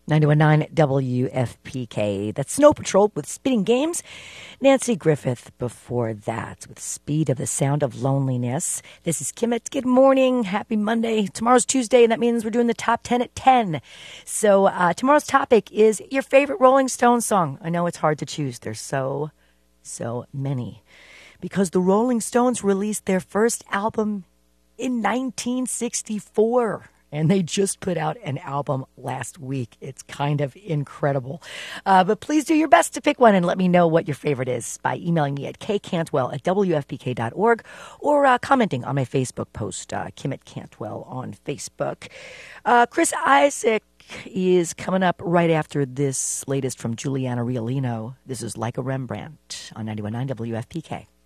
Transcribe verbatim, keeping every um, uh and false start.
ninety-one point nine W F P K. That's Snow Patrol with Spitting Games. Nancy Griffith before that with Speed of the Sound of Loneliness. This is Kimmit. Good morning. Happy Monday. Tomorrow's Tuesday, and that means we're doing the top ten at ten. So uh, tomorrow's topic is your favorite Rolling Stones song. I know it's hard to choose. There's so, so many. Because the Rolling Stones released their first album in nineteen sixty-four. And they just put out an album last week. It's kind of incredible. Uh, but please do your best to pick one and let me know what your favorite is by emailing me at k cantwell at w f p k dot org or uh, commenting on my Facebook post, uh, Kimmit Cantwell on Facebook. Uh, Chris Isaak is coming up right after this latest from Juliana Riolino. This is Like a Rembrandt on ninety-one point nine W F P K.